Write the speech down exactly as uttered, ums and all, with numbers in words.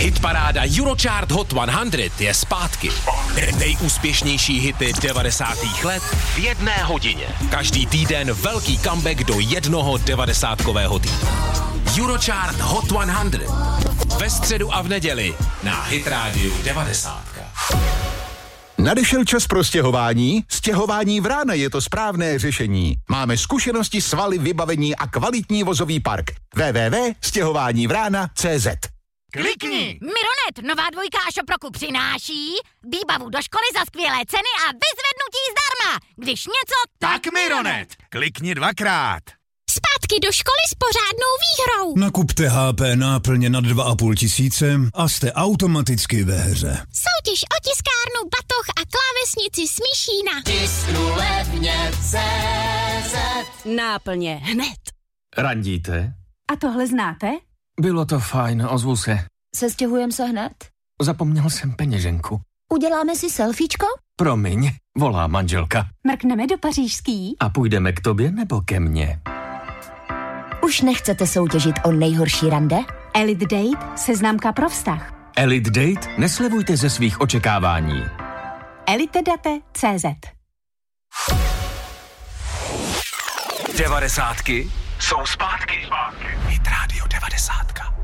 Hitparáda Eurochart Hot sto je zpátky. Nejúspěšnější hity devadesátých let v jedné hodině. Každý týden velký comeback do jednoho devadesátkového týdne. Eurochart Hot sto ve středu a v neděli na Hit rádiu devadesát. Nadešel čas pro stěhování? Stěhování Vrána je to správné řešení. Máme zkušenosti, svaly, vybavení a kvalitní vozový park. w w w tečka stěhování vrána tečka cé zet. Klikni! Mironet, nová dvojka a Šoproku přináší výbavu do školy za skvělé ceny a vyzvednutí zdarma. Když něco, tak, tak Mironet! Klikni dvakrát. Zpátky do školy s pořádnou výhrou. Nakupte H P náplně nad dva a půl tisíce a jste automaticky ve hře. Soutěž o tiskárnu, batoh a klávesnici Smíšína. Tisknu levně C Z. Náplně hned. Randíte? A tohle znáte? Bylo to fajn, ozvu se. Sestěhujeme se hned? Zapomněl jsem peněženku. Uděláme si selfiečko? Promiň, volá manželka. Mrkneme do pařížský? A půjdeme k tobě nebo ke mně? Už nechcete soutěžit o nejhorší rande? Elite Date, seznamka pro vztah. Elite Date? Neslevujte ze svých očekávání. elitedate tečka cé zet. Devadesátky jsou zpátky. Hit rádio devadesátka.